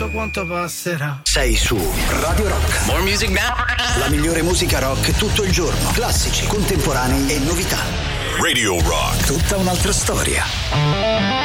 chissà quanto passerà. Sei su Radio Rock. More music now. La migliore musica rock tutto il giorno. Classici, contemporanei e novità. Radio Rock. Tutta un'altra storia.